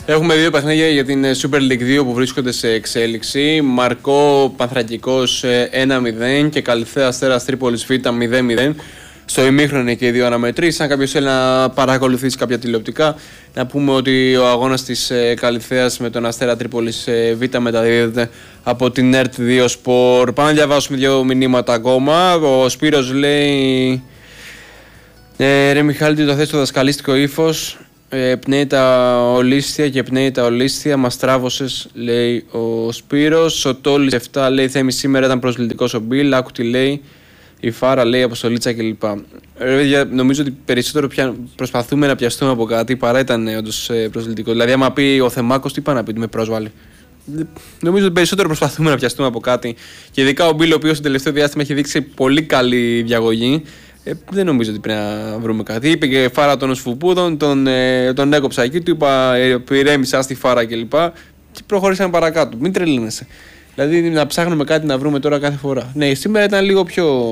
Έχουμε δύο παιχνίδια για την Super League 2 που βρίσκονται σε εξέλιξη. Μαρκό Πανθρακικός 1-0 και Καλυθέα Αστέρας Τρίπολης Β 0-0. Στο ημίχρονο είναι και οι δύο αναμετρήσεις. Αν κάποιος θέλει να παρακολουθήσει κάποια τηλεοπτικά, να πούμε ότι ο αγώνας της Καλυθέας με τον Αστέρα Τρίπολης Β μεταδίδεται από την ΕΡΤ2 Sport. Πάμε να διαβάσουμε δύο μηνύματα ακόμα. Ο Σπύρος λέει: ρε Μιχάλη, το θες το δασκαλίστικο ύφος. Πνέει τα ολίσθια και πνέει τα ολίσθια. Μας τράβωσες, λέει ο Σπύρος. Ο Τόλης 7 λέει: Θέμη, σήμερα ήταν προσβλητικός ο Μπιλ. Άκου τι λέει η Φάρα, λέει Αποστολίτσα κλπ. Νομίζω ότι περισσότερο προσπαθούμε να πιαστούμε από κάτι παρά ήταν όντως προσβλητικό. Δηλαδή, άμα πει ο Θεμάκος, τι πάει να πει, με πρόσβαλε. Νομίζω ότι περισσότερο προσπαθούμε να πιαστούμε από κάτι. Και ειδικά ο Μπιλ, ο οποίος στο τελευταίο διάστημα έχει δείξει πολύ καλή διαγωγή. Δεν νομίζω ότι πρέπει να βρούμε κάτι. Είπε και Φάρα των Σφουπούδων, τον έκοψα εκεί, του είπα ηρέμησα στη Φάρα κλπ. Και προχωρήσαμε παρακάτω. Μην τρελαίνεσαι. Δηλαδή να ψάχνουμε κάτι να βρούμε τώρα κάθε φορά. Ναι, σήμερα ήταν λίγο πιο.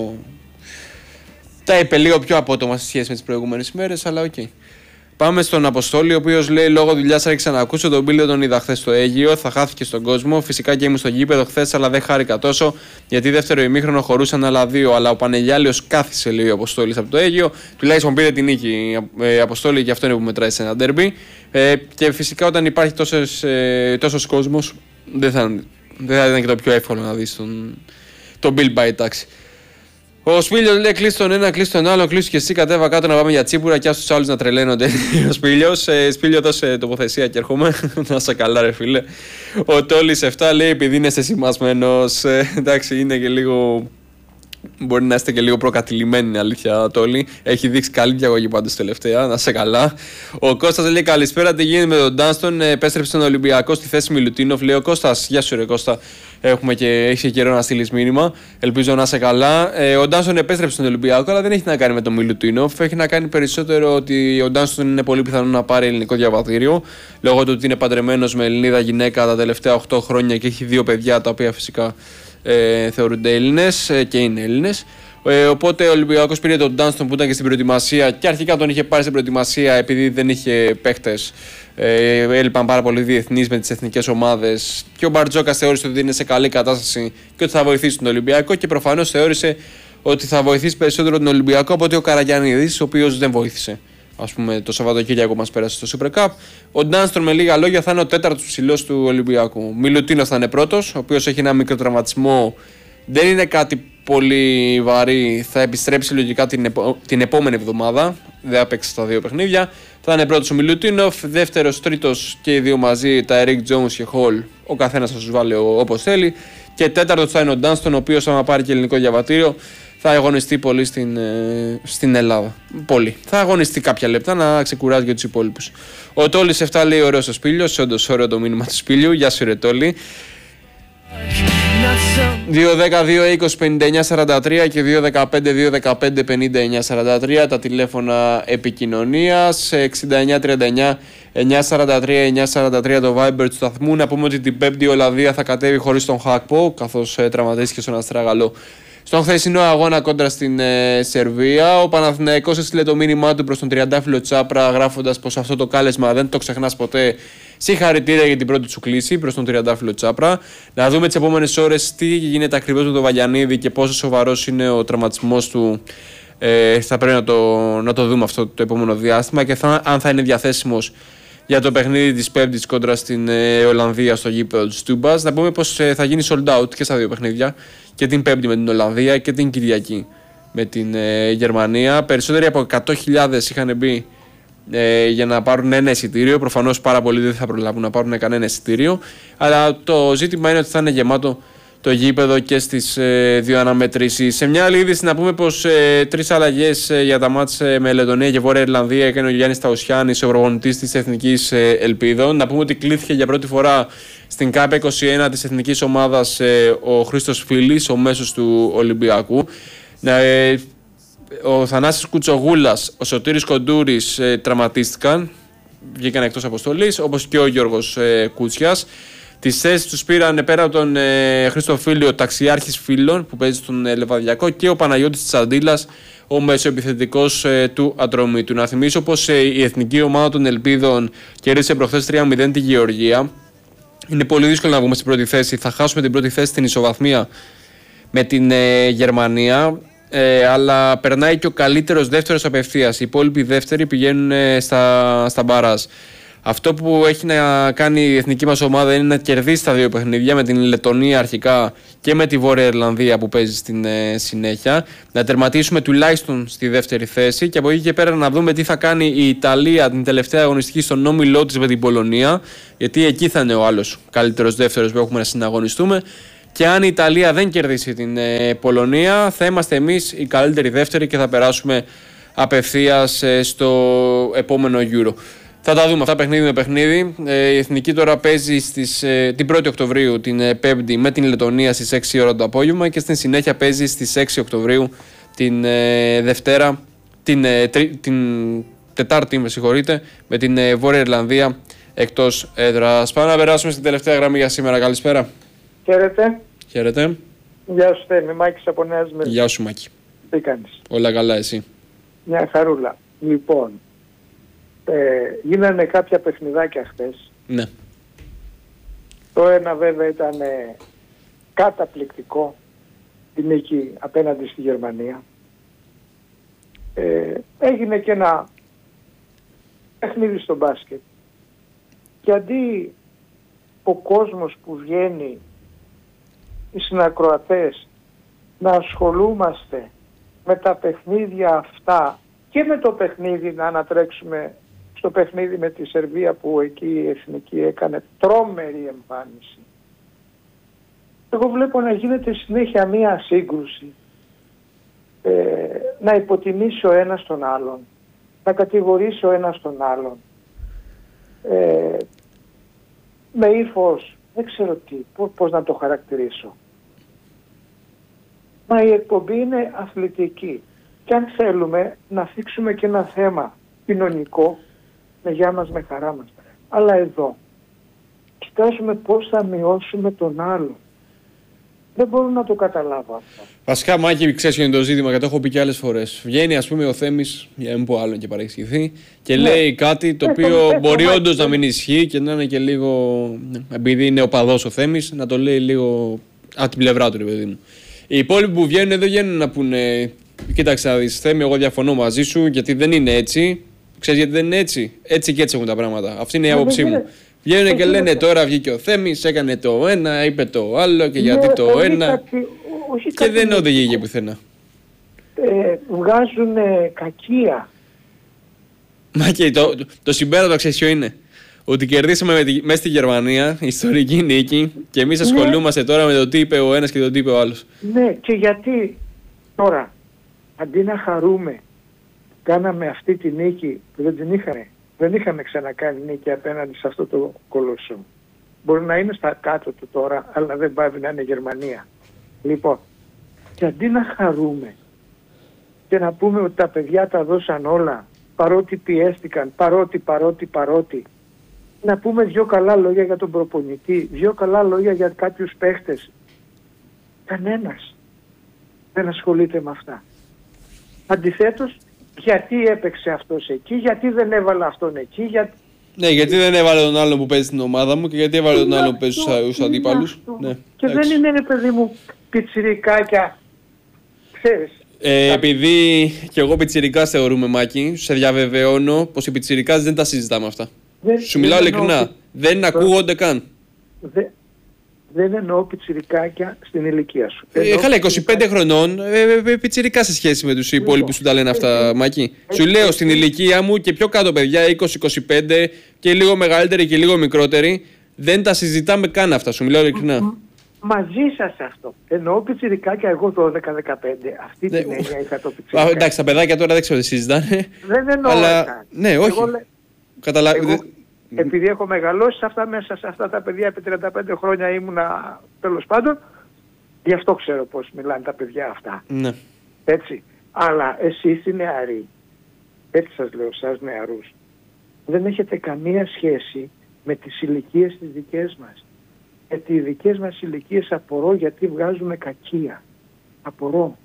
Τα είπε λίγο πιο απότομα σε σχέση με τις προηγούμενες ημέρες, αλλά οκ. Πάμε στον Αποστόλη, ο οποίος λέει: λόγω δουλειάς άρχισα να ακούσω τον Μπίλιο, τον είδα χθες στο Αίγυο. Θα χάθηκε στον κόσμο. Φυσικά και ήμουν στο γήπεδο χθες, αλλά δεν χάρηκα τόσο. Γιατί δεύτερο ημίχρονο χωρούσαν άλλα δύο. Αλλά ο Πανεγιάλιος κάθισε, λέει ο Αποστόλης από το Αίγυο. Τουλάχιστον πήρε την νίκη Αποστόλη, και αυτό είναι που μετράει σε ένα ντέρμπι. Και φυσικά όταν υπάρχει τόσος κόσμος, δεν θα ήταν και το πιο εύκολο να δεις τον Bill by τάξη. Ο Σπίλιος λέει: κλείσει τον ένα, κλείσει τον άλλο, κλείσει και εσύ. Κατέβα κάτω να πάμε για τσίπουρα και άσου άλλους να τρελαίνονται. Ο Σπίλιος. Σπίλιο, δώσε τοποθεσία και έρχομαι. Να σε καλά, ρε φίλε. Ο Τόλης 7 λέει: επειδή είναι σημασμένος. Εντάξει, είναι και λίγο. Μπορεί να είστε και λίγο προκατηλημένοι, αλήθεια, Τόλη. Έχει δείξει καλή διαγωγή πάντως τελευταία. Να σε καλά. Ο Κώστας λέει: καλησπέρα, τι γίνεται με τον Ντάνστον. Επέστρεψε στον Ολυμπιακό στη θέση Μιλουτίνοφ. Λέει ο Κώστας: γεια σου, ρε Κώστα. Έχει καιρό να στείλει μήνυμα. Ελπίζω να είσαι καλά. Ο Ντάνστον επέστρεψε στον Ολυμπιακό, αλλά δεν έχει να κάνει με τον Μιλουτίνοφ. Έχει να κάνει περισσότερο ότι ο Ντάνστον είναι πολύ πιθανό να πάρει ελληνικό διαβατήριο. Λόγω του ότι είναι παντρεμένος με Ελληνίδα γυναίκα τα τελευταία 8 χρόνια και έχει 2 παιδιά, τα οποία φυσικά θεωρούνται Έλληνες και είναι Έλληνες. Οπότε ο Ολυμπιακός πήρε τον Ντάνστον που ήταν και στην προετοιμασία και αρχικά τον είχε πάρει στην προετοιμασία επειδή δεν είχε παίχτες. Έλειπαν πάρα πολλοί διεθνείς με τις εθνικές ομάδες και ο Μπαρτζόκας θεώρησε ότι είναι σε καλή κατάσταση και ότι θα βοηθήσει τον Ολυμπιακό, και προφανώς θεώρησε ότι θα βοηθήσει περισσότερο τον Ολυμπιακό από ότι ο Καραγιαννίδης, ο οποίος δεν βοήθησε. Ας πούμε, το Σαββατοκύριακο μας πέρασε στο Super Cup. Ο Ντάνστον, με λίγα λόγια, θα είναι ο 4ος ψηλός του Ολυμπιακού. Μιλουτίνος θα είναι πρώτος, ο οποίος έχει ένα μικρό τραυματισμό. Δεν είναι κάτι πολύ βαρύ. Θα επιστρέψει λογικά την επόμενη εβδομάδα. Δεν θα παίξει στα 2 παιχνίδια. Θα είναι πρώτος ο Μιλουτίνοφ. Δεύτερος, τρίτος και οι δύο μαζί, τα Eric Jones και Hall. Ο καθένας θα τους βάλει όπως θέλει. Και τέταρτος θα είναι ο Ντάνστον, ο οποίος, άμα πάρει και ελληνικό διαβατήριο, θα αγωνιστεί πολύ στην Ελλάδα. Πολύ. Θα αγωνιστεί κάποια λεπτά να ξεκουράζει για τους υπόλοιπους. Ο Τόλης 7 λέει: ωραίος ο Σπίλιος. Όντως, ωραίο το μήνυμα του Σπίλιου. Γεια σου, ρε Τόλη. 2-10-2-20-59-43 και 2-15-2-15-59-43 τα τηλέφωνα επικοινωνίας. 69-39-943-943 το Viber του σταθμού. Να πούμε ότι την Πέμπτη η Ολλανδία θα κατέβει χωρίς τον Χάκπο, καθώς τραυματίστηκε στον Αστράγαλο στον χθεσινό αγώνα κόντρα στην Σερβία. Ο Παναθηναϊκός έστειλε το μήνυμά του προς τον τριαντάφυλλο Τσάπρα, γράφοντας πως αυτό το κάλεσμα δεν το ξεχνάς ποτέ. Συγχαρητήρια για την πρώτη σου κλίση προς τον τριαντάφυλλο Τσάπρα. Να δούμε τις επόμενες ώρες τι γίνεται ακριβώς με τον Βαγιαννίδη και πόσο σοβαρός είναι ο τραυματισμός του. Θα πρέπει να το δούμε αυτό το επόμενο διάστημα και αν θα είναι διαθέσιμος για το παιχνίδι της Πέμπτης κόντρα στην Ολλανδία στο γήπεδο της Τούμπας. Να πούμε πως θα γίνει sold out και στα 2 παιχνίδια, και την Πέμπτη με την Ολλανδία και την Κυριακή με την Γερμανία. Περισσότεροι από 100.000 είχαν μπει για να πάρουν ένα εισιτήριο. Προφανώς πάρα πολλοί δεν θα προλάβουν να πάρουν κανένα εισιτήριο, αλλά το ζήτημα είναι ότι θα είναι γεμάτο το γήπεδο και στις 2 αναμετρήσεις. Σε μια άλλη είδηση να πούμε πως 3 αλλαγές για τα μάτς με Λετωνία και Βόρεια Ιρλανδία έκανε ο Γιάννης Ταουσιάννης, ο προπονητής της Εθνικής Ελπίδων. Να πούμε ότι κλήθηκε για πρώτη φορά στην ΚΑΠ 21 της Εθνικής Ομάδας ο Χρήστος Φίλης, ο μέσος του Ολυμπιακού. Ο Θανάσης Κουτσογούλας, ο Σωτήρης Κοντούρης τραυματίστηκαν, βγήκαν εκτός αποστολής, όπως και ο Γιώργος Κούτσιας. Τις θέσεις τους πήραν πέρα από τον Χρήστο Φίλη ο Ταξιάρχης Φίλων που παίζει στον Λεβαδιακό και ο Παναγιώτης Τσαντήλας, ο μεσοεπιθετικός του Ατρομήτου. Να θυμίσω πως η εθνική ομάδα των Ελπίδων κέρδισε προχθές 3-0 τη Γεωργία. Είναι πολύ δύσκολο να βγούμε στην πρώτη θέση. Θα χάσουμε την πρώτη θέση στην ισοβαθμία με την Γερμανία. Αλλά περνάει και ο καλύτερος δεύτερος απευθείας. Οι υπόλοιποι δεύτεροι πηγαίνουν στα μπαράζ. Αυτό που έχει να κάνει η εθνική μας ομάδα είναι να κερδίσει τα δύο παιχνίδια, με την Λεττονία αρχικά και με τη Βόρεια Ιρλανδία που παίζει στην συνέχεια. Να τερματίσουμε τουλάχιστον στη δεύτερη θέση και από εκεί και πέρα να δούμε τι θα κάνει η Ιταλία την τελευταία αγωνιστική στον όμιλό της με την Πολωνία. Γιατί εκεί θα είναι ο άλλος καλύτερος δεύτερος που έχουμε να συναγωνιστούμε. Και αν η Ιταλία δεν κερδίσει την Πολωνία, θα είμαστε εμείς οι καλύτεροι δεύτεροι και θα περάσουμε απευθείας στο επόμενο Euro. Θα τα δούμε αυτά παιχνίδι με παιχνίδι. Η εθνική τώρα παίζει την 1η Οκτωβρίου, την 5η, με την Λεττονία στις 6 ώρα το απόγευμα και στην συνέχεια παίζει στις 6 Οκτωβρίου την Δευτέρα, την Τετάρτη, με την Βόρεια Ιρλανδία εκτός έδρας. Πάμε να περάσουμε στην τελευταία γραμμή για σήμερα. Καλησπέρα. Χαίρετε. Χαίρετε. Γεια σου Θέμη, Μάκης από Νέα Σμύρνη. Γεια σου Μάκη. Τι κάνεις? Όλα καλά, εσύ? Μια χαρούλα. Λοιπόν, γίνανε κάποια παιχνιδάκια χθες. Ναι. Το ένα βέβαια ήταν καταπληκτικό, η νίκη απέναντι στη Γερμανία. Έγινε και ένα παιχνίδι στο μπάσκετ. Και αντί ο κόσμος που βγαίνει, οι συνακροατές, να ασχολούμαστε με τα παιχνίδια αυτά και με το παιχνίδι, να ανατρέξουμε στο παιχνίδι με τη Σερβία που εκεί η εθνική έκανε τρόμερη εμφάνιση. Εγώ βλέπω να γίνεται συνέχεια μία σύγκρουση, να υποτιμήσει ο ένας τον άλλον, να κατηγορήσει ο ένας τον άλλον, με ύφος, δεν ξέρω τι, πώς να το χαρακτηρίσω. Μα η εκπομπή είναι αθλητική και αν θέλουμε να θίξουμε και ένα θέμα κοινωνικό, με γεια μας, με χαρά μας. Αλλά εδώ κοιτάζουμε πώς θα μειώσουμε τον άλλο. Δεν μπορώ να το καταλάβω αυτό. Βασικά, Μάκη, ξέρεις ποιο είναι το ζήτημα και το έχω πει και άλλες φορές. Βγαίνει, ας πούμε, ο Θέμης, για να μην πω άλλον και παρεξηγηθεί, και λέει κάτι το οποίο μπορεί όντως να μην ισχύει και να είναι και λίγο. Επειδή είναι οπαδός ο Θέμης, να το λέει λίγο από την πλευρά του, ρε παιδί μου. Οι υπόλοιποι που βγαίνουν δεν βγαίνουν να πούνε: κοίταξε να δεις, Θέμη, εγώ διαφωνώ μαζί σου γιατί δεν είναι έτσι. Ξέρεις γιατί δεν είναι έτσι? Έτσι και έτσι έχουν τα πράγματα. Αυτή είναι η άποψή μου. Βγαίνουν και λένε τώρα βγήκε ο Θέμης, έκανε το ένα, είπε το άλλο και γιατί το ένα. Και δεν οδηγεί και πουθενά. Βγάζουν κακία. Μα και το συμπέρασμα ξέρεις ποιο είναι? Ότι κερδίσαμε μέσα στη Γερμανία ιστορική νίκη και εμείς ασχολούμαστε τώρα με το τι είπε ο ένας και το τι είπε ο άλλος. Ναι, και γιατί τώρα αντί να χαρούμε κάναμε αυτή τη νίκη που δεν την είχαμε. Δεν είχαμε ξανακάνει νίκη απέναντι σε αυτό το κολοσσό. Μπορεί να είναι στα κάτω του τώρα, αλλά δεν πάβει να είναι Γερμανία. Λοιπόν, και αντί να χαρούμε και να πούμε ότι τα παιδιά τα δώσαν όλα, παρότι πιέστηκαν, παρότι, να πούμε δυο καλά λόγια για τον προπονητή, δυο καλά λόγια για κάποιους παίχτες. Κανένας δεν ασχολείται με αυτά. Αντιθέτως, γιατί έπαιξε αυτός εκεί, γιατί δεν έβαλε αυτόν εκεί, Ναι, γιατί δεν έβαλε τον άλλον που παίζει στην ομάδα μου και γιατί έβαλε τον άλλον που παίζει στους αντίπαλους. Ναι, και δεν είναι, ρε παιδί μου, πιτσιρικάκια, ξέρεις. Επειδή και εγώ πιτσιρικάς θεωρούμε, Μάκη, σε διαβεβαιώνω πως οι πιτσιρικάς δεν τα συζητάμε αυτά. Σου μιλάω ειλικρινά. Δεν ακούγονται καν. Δεν εννοώ πιτσιρικάκια στην ηλικία σου. Καλά, 25 χρονών, πιτσιρικά σε σχέση με τους υπόλοιπους που τα λένε αυτά, Μάκη. Σου λέω στην ηλικία μου και πιο κάτω παιδιά, 20-25 και λίγο μεγαλύτεροι και λίγο μικρότεροι, δεν τα συζητάμε καν αυτά, σου μιλάω ειλικρινά. Μαζί σας αυτό. Εννοώ πιτσιρικάκια εγώ 12-15. Αυτή την έννοια είχα το πιτσιρικά. Εντάξει, τα παιδάκια τώρα δεν ξέρω τι συζητάνε. Δεν εννοώ. Αλλά ναι, όχι. Επειδή έχω μεγαλώσει μέσα σε αυτά τα παιδιά επί 35 χρόνια ήμουνα τέλος πάντων, γι' αυτό ξέρω πώς μιλάνε τα παιδιά αυτά. Ναι. Έτσι. Αλλά εσείς οι νεαροί, έτσι σας λέω, σας νεαρούς, δεν έχετε καμία σχέση με τις ηλικίες τις δικές μας. Γιατί οι δικές μας ηλικίες απορώ γιατί βγάζουμε κακία. Απορώ.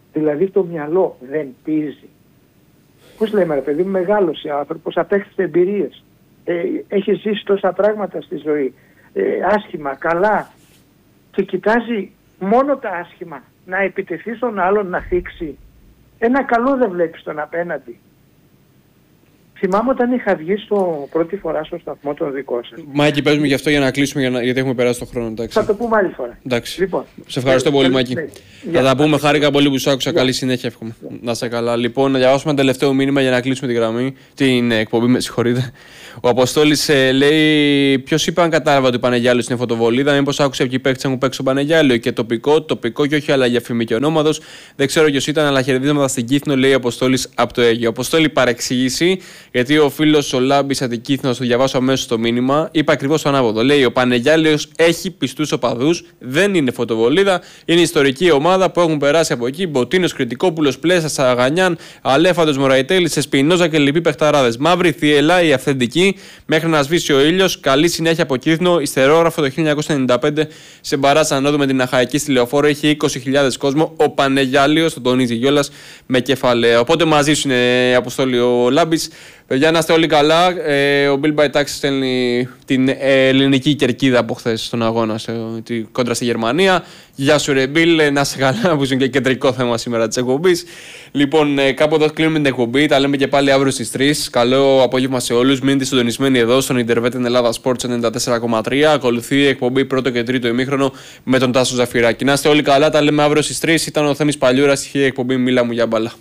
Δηλαδή το μυαλό δεν πίζει. Πώς λέμε ρε παιδί μου, μεγάλωσε ο άνθρωπος, απέκτησε εμπειρίες, έχει ζήσει τόσα πράγματα στη ζωή, άσχημα, καλά, και κοιτάζει μόνο τα άσχημα, να επιτεθεί στον άλλον, να θίξει. Ένα καλό δεν βλέπεις τον απέναντι. Θυμάμαι όταν είχα βγει πρώτη φορά στο σταθμό τον δικό σας. Μάκη, παίζουμε γι' αυτό για να κλείσουμε, γιατί έχουμε περάσει τον χρόνο. Εντάξει. Θα το πούμε άλλη φορά. Εντάξει. Λοιπόν, σε ευχαριστώ πολύ, Μάκη. Θα τα πούμε. Χάρηκα πολύ που σου άκουσα. Καλή συνέχεια, εύχομαι. Να είσαι καλά. Λοιπόν, να διαβάσουμε ένα τελευταίο μήνυμα για να κλείσουμε τη γραμμή. Την εκπομπή, με συγχωρείτε. Ο Αποστόλης λέει: ποιος είπε αν κατάλαβα ότι ο Πανεγιάλος είναι φωτοβολίδα, μήπως άκουσε από εκεί παίκτης να μου παίξει τον Πανεγιάλο και τοπικό και όχι αλλαγή φήμη και ονόματος. Δεν ξέρω ποιος ήταν, αλλά χαιρετίσματα στην Κύθνο, λέει ο Αποστόλης από το Αίγυο. Αποστόλη, παρεξήγηση, γιατί ο φίλος ο Λάμπης από την Κύθνο, το διαβάσω αμέσως το μήνυμα, είπε ακριβώς το ανάποδο. Λέει: ο Πανεγιάλος έχει πιστούς οπαδούς, δεν είναι φωτοβολίδα, είναι ιστορική ομάδα που έχουν περάσει από εκεί. Μποτίνος, Κρητικόπουλος, Πλέσσα, Σαγανιάν, Αλέφαντος, Μωραϊτέλης, Εσπινόζα και λοιποί παιχταράδες. Μαύρη θύελα, η αυθεντική. Μέχρι να σβήσει ο ήλιος, καλή συνέχεια από Κύθνο. Ιστερόγραφο το 1995 σε μπαράτσα ανόδου με την Αχαϊκή στη Λεωφόρο. Είχε 20.000 κόσμο. Ο Πανεγιάλιος, τον τονίζει κιόλας με κεφαλαία. Οπότε μαζί σου είναι, Αποστόλη, ο Λάμπης. Παιδιά, να είστε όλοι καλά. Ο Bill by Taxi στέλνει την ελληνική κερκίδα από χθες στον αγώνα κόντρα στη Γερμανία. Γεια σου, ρε Bill, να είστε καλά, που είναι και κεντρικό θέμα σήμερα της εκπομπής. Λοιπόν, κάπου εδώ κλείνουμε την εκπομπή. Τα λέμε και πάλι αύριο στις 3. Καλό απόγευμα σε όλους. Μείνετε συντονισμένοι εδώ στον Ιντερβέτ Ελλάδα Sports 94,3. Ακολουθεί η εκπομπή πρώτο και τρίτο ημίχρονο με τον Τάσο Ζαφυράκη. Να είστε όλοι καλά. Τα λέμε αύριο στις 3. Ήταν ο Θέμης Παλιούρας. Είχε η εκπομπή Μίλα μου για μπάλα.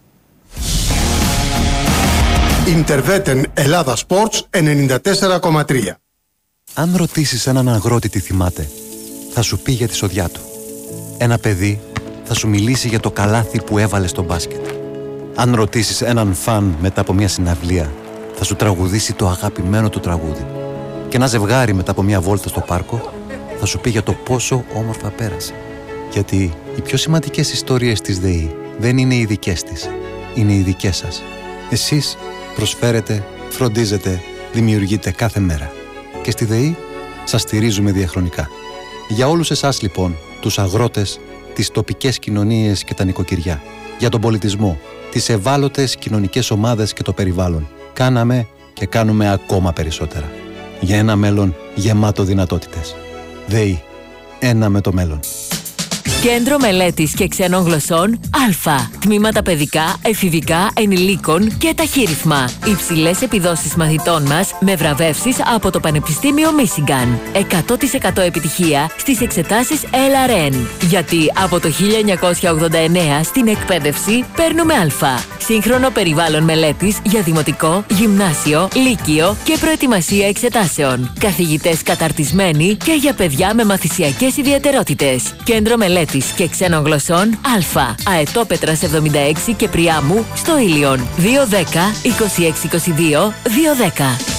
Ιντερβέτεν Ελλάδα Sports 94,3. Αν ρωτήσεις έναν αγρότη τι θυμάται, θα σου πει για τη σοδιά του. Ένα παιδί θα σου μιλήσει για το καλάθι που έβαλε στο μπάσκετ. Αν ρωτήσεις έναν φαν μετά από μια συναυλία, θα σου τραγουδήσει το αγαπημένο του τραγούδι. Και ένα ζευγάρι μετά από μια βόλτα στο πάρκο, θα σου πει για το πόσο όμορφα πέρασε. Γιατί οι πιο σημαντικές ιστορίες της ΔΕΗ δεν είναι οι δικές της, είναι οι δικές σας. Εσείς προσφέρετε, φροντίζετε, δημιουργείτε κάθε μέρα. Και στη ΔΕΗ σας στηρίζουμε διαχρονικά. Για όλους εσάς λοιπόν, τους αγρότες, τις τοπικές κοινωνίες και τα νοικοκυριά, για τον πολιτισμό, τις ευάλωτες κοινωνικές ομάδες και το περιβάλλον, κάναμε και κάνουμε ακόμα περισσότερα. Για ένα μέλλον γεμάτο δυνατότητες. ΔΕΗ. Ένα με το μέλλον. Κέντρο Μελέτης και Ξένων Γλωσσών Α. Τμήματα παιδικά, εφηβικά, ενηλίκων και ταχύρυθμα. Υψηλές επιδόσεις μαθητών μας με βραβεύσεις από το Πανεπιστήμιο Μίσιγκαν. 100% επιτυχία στις εξετάσεις LRN. Γιατί από το 1989 στην εκπαίδευση παίρνουμε Α. Σύγχρονο περιβάλλον μελέτης για δημοτικό, γυμνάσιο, λύκειο και προετοιμασία εξετάσεων. Καθηγητές καταρτισμένοι και για παιδιά με μαθησιακές ιδιαιτερότητες. Κέντρο Μελέτης και Ξένων Γλωσσών Α. Αετόπετρας 76 και Πριάμου στο Ήλιον. 210 2622 210.